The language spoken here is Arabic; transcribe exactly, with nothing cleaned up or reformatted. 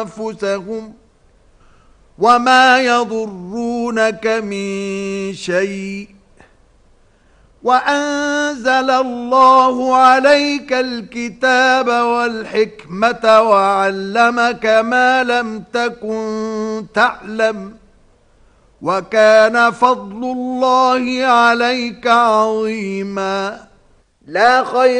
أنفسهم وما يضرونك من شيء وأنزل الله عليك الكتاب والحكمة وعلمك ما لم تكن تعلم وكان فضل الله عليك عظيما. لا خير